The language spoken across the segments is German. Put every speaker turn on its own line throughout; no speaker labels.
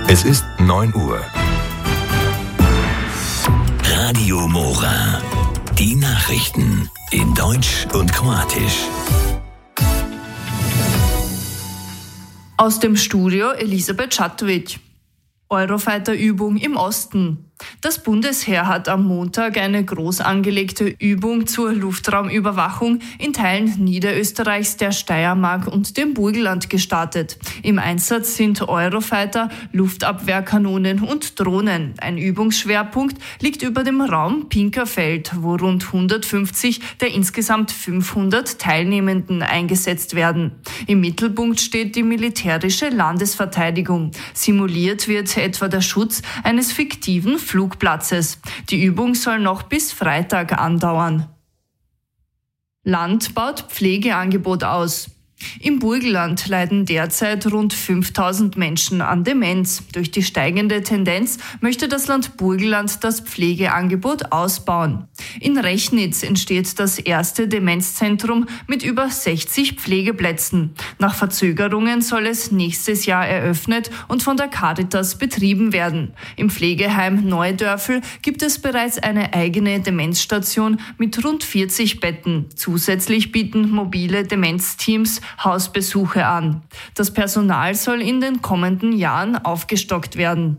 Es ist 9 Uhr.
Radio Mora. Die Nachrichten in Deutsch und Kroatisch.
Aus dem Studio Elisabeth Schatovic. Eurofighter-Übung im Osten. Das Bundesheer hat am Montag eine groß angelegte Übung zur Luftraumüberwachung in Teilen Niederösterreichs, der Steiermark und dem Burgenland gestartet. Im Einsatz sind Eurofighter, Luftabwehrkanonen und Drohnen. Ein Übungsschwerpunkt liegt über dem Raum Pinkerfeld, wo rund 150 der insgesamt 500 Teilnehmenden eingesetzt werden. Im Mittelpunkt steht die militärische Landesverteidigung. Simuliert wird etwa der Schutz eines fiktiven Flugplatzes. Die Übung soll noch bis Freitag andauern. Land baut Pflegeangebot aus. Im Burgenland leiden derzeit rund 5000 Menschen an Demenz. Durch die steigende Tendenz möchte das Land Burgenland das Pflegeangebot ausbauen. In Rechnitz entsteht das erste Demenzzentrum mit über 60 Pflegeplätzen. Nach Verzögerungen soll es nächstes Jahr eröffnet und von der Caritas betrieben werden. Im Pflegeheim Neudörfel gibt es bereits eine eigene Demenzstation mit rund 40 Betten. Zusätzlich bieten mobile Demenzteams Hausbesuche an. Das Personal soll in den kommenden Jahren aufgestockt werden.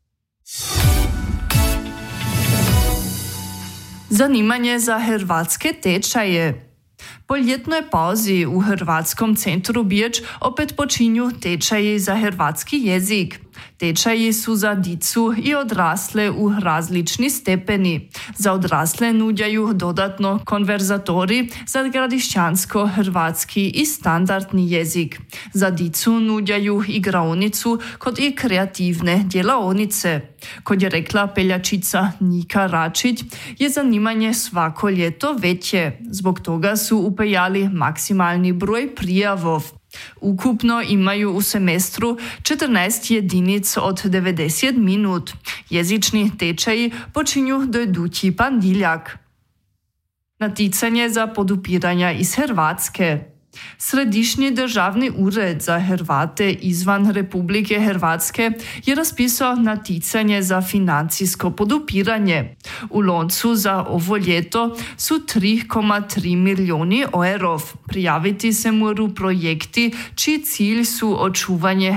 Zanimanje za hrvatske tečaje. Po ljetnoj pauzi u Hrvatskom centru Biječ opet počinju tečaji za hrvatski jezik. Tečaji su za dicu i odrasle u različni stepeni. Za odrasle nudjaju dodatno konverzatori za gradišćansko-hrvatski i standardni jezik. Za dicu nudjaju igraonicu kod i kreativne djelaonice. Kod je rekla peljačica Nika Račić, je zanimanje svako ljeto veće. Zbog toga su upejali maksimalni broj prijavov. Ukupno imaju u semestru 14 jedinica od 90 minut. Jezični tečaji počinju do idući ponedjeljak. Naticanje za podupiranja iz Hrvatske. Središnji državni ured za Hrvate izvan Republike Hrvatske je raspisao naticanje za financijsko podupiranje. U loncu za ovo ljeto su 3,3 milijoni eurov. Prijaviti se moru projekti čiji cilj su očuvanje